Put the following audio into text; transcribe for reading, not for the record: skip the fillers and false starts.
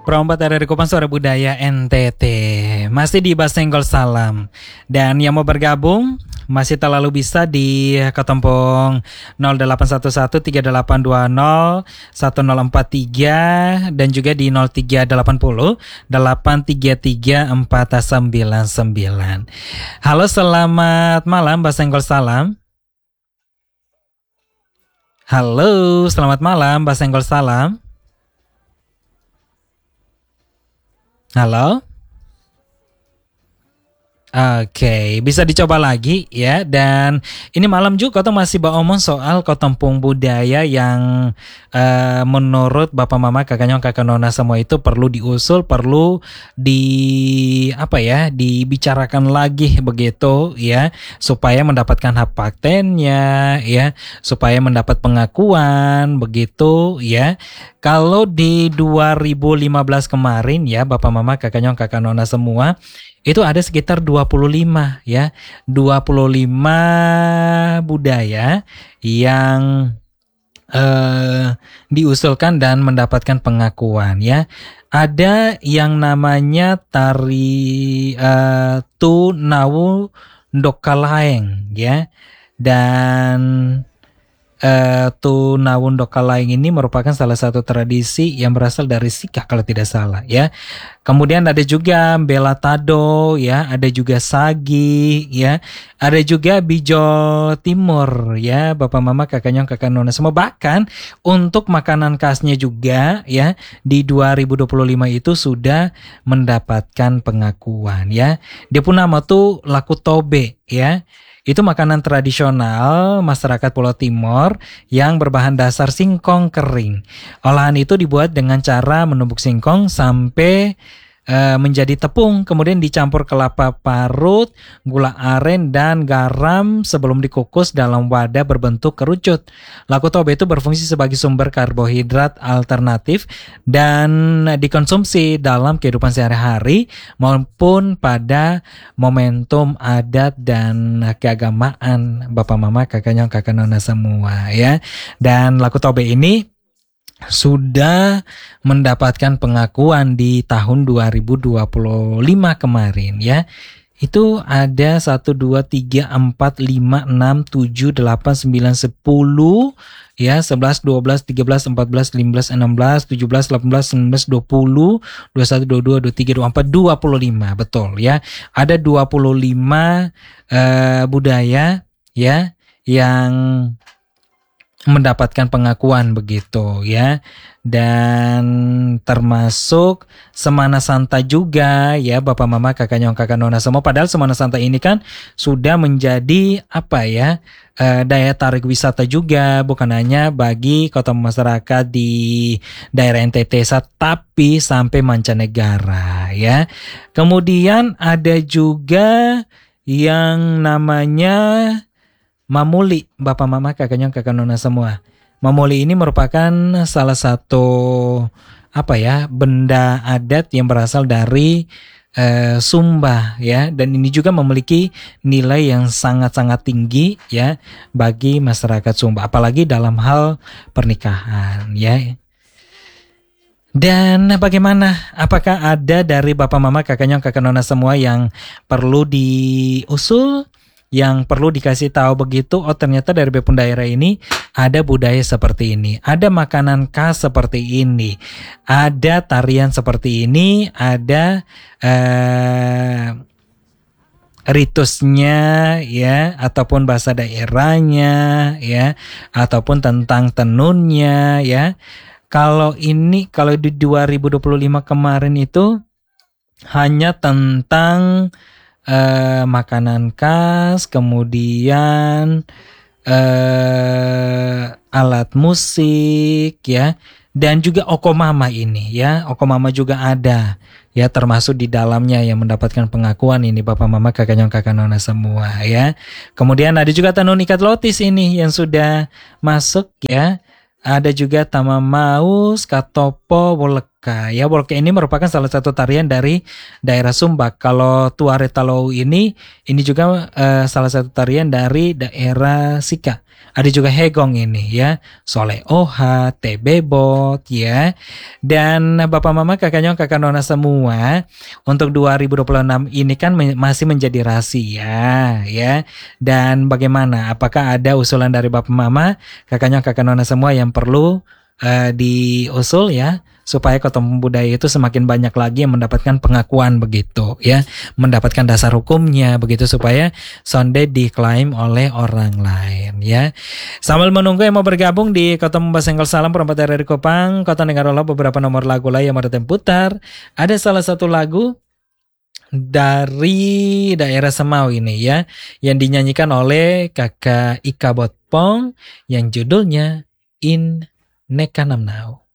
Perompat dari Kupang Suara Budaya NTT. Masih di Basenggol Salam. Dan yang mau bergabung masih terlalu bisa di ketempung 081138201043 dan juga di 0380 833 499. Halo, selamat malam Basenggol Salam. Halo, selamat malam Basenggol Salam. Halo. Oke, bisa dicoba lagi ya. Dan ini malam juga kita masih omong soal ketempung budaya yang menurut Bapak Mama, Kakak Nyong, Kakak Nona semua itu perlu diusul, perlu dibicarakan lagi begitu ya, supaya mendapatkan hak patennya ya, supaya mendapat pengakuan begitu ya. Kalau di 2015 kemarin ya, Bapak Mama, Kakak Nyong, Kakak Nona semua, itu ada sekitar 25 ya, 25 budaya yang diusulkan dan mendapatkan pengakuan ya. Ada yang namanya tari Tunawu Ndokalaeng ya. Dan Tunawun Ndokalaeng ini merupakan salah satu tradisi yang berasal dari Sika kalau tidak salah ya. Kemudian ada juga Bela Tado ya, ada juga Sagi ya, ada juga Bijo Timur ya, Bapak Mama, Kakak Nyong, Kakak Nona semua. Bahkan untuk makanan khasnya juga ya, di 2025 itu sudah mendapatkan pengakuan ya. Dia pun nama tuh Laku Tobe ya. Itu makanan tradisional masyarakat Pulau Timor yang berbahan dasar singkong kering. Olahan itu dibuat dengan cara menumbuk singkong sampai menjadi tepung, kemudian dicampur kelapa parut, gula aren, dan garam sebelum dikukus dalam wadah berbentuk kerucut. Laku tobe itu berfungsi sebagai sumber karbohidrat alternatif dan dikonsumsi dalam kehidupan sehari-hari maupun pada momentum adat dan keagamaan Bapak Mama, Kakak Nyong, Kakak Nona semua ya. Dan laku tobe ini sudah mendapatkan pengakuan di tahun 2025 kemarin ya. Itu ada 1, 2, 3, 4, 5, 6, 7, 8, 9, 10 ya, 11, 12, 13, 14, 15, 16, 17, 18, 19, 20, 21, 22, 23, 24, 25, betul ya. Ada 25 budaya ya yang mendapatkan pengakuan begitu ya. Dan termasuk Semana Santa juga ya, Bapak Mama, Kakak Nyong, Kakak Nona semua. Padahal Semana Santa ini kan sudah menjadi daya tarik wisata juga, bukan hanya bagi kota masyarakat di daerah NTT tapi sampai mancanegara ya. Kemudian ada juga yang namanya Mamuli, Bapak Mama, Kakak Nyong, Kakak Nona semua. Mamuli ini merupakan salah satu benda adat yang berasal dari Sumba ya, dan ini juga memiliki nilai yang sangat-sangat tinggi ya bagi masyarakat Sumba, apalagi dalam hal pernikahan ya. Dan bagaimana? Apakah ada dari Bapak Mama, Kakak Nyong, Kakak Nona semua yang perlu diusul, yang perlu dikasih tahu begitu? Oh, ternyata dari Bepun daerah ini ada budaya seperti ini, ada makanan khas seperti ini, ada tarian seperti ini, ada ritusnya ya, ataupun bahasa daerahnya ya, ataupun tentang tenunnya ya. Kalau di 2025 kemarin itu hanya tentang makanan khas, kemudian alat musik ya, dan juga okomama ini ya. Okomama juga ada ya, termasuk di dalamnya yang mendapatkan pengakuan ini, Bapak Mama, Kakak Nyong, Kakak Nona semua ya. Kemudian ada juga tenun ikat lotis ini yang sudah masuk ya. Ada juga tama maus, katopo, woleka Boloka ya. Boloka ini merupakan salah satu tarian dari daerah Sumba. Kalau Tuare Talau ini juga salah satu tarian dari daerah Sika. Ada juga Hegong ini ya, Soleh Oha, Tebebot ya. Dan Bapak Mama, Kakak Nyong, Kakak Nona semua, untuk 2026 ini kan masih menjadi rahasia ya. Dan bagaimana? Apakah ada usulan dari Bapak Mama, Kakak Nyong, Kakak Nona semua yang perlu diusul ya, supaya Ketemu Budaya itu semakin banyak lagi yang mendapatkan pengakuan begitu ya, mendapatkan dasar hukumnya begitu, supaya sonde diklaim oleh orang lain ya. Sambil menunggu yang mau bergabung di Ketemu Basengkel Salam Perempat dari Kopang, Kota Negarola, beberapa nomor lagu lah yang mau putar. Ada salah satu lagu dari daerah Semau ini ya, yang dinyanyikan oleh Kakak Ika Botpong, yang judulnya In Nekanam Now.